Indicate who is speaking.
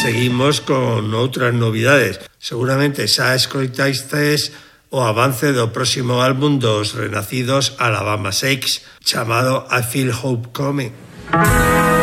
Speaker 1: seguimos con outras novidades. Seguramente xa escoitastes o avance do próximo álbum dos renacidos Alabama Shakes chamado I Feel Hope Coming.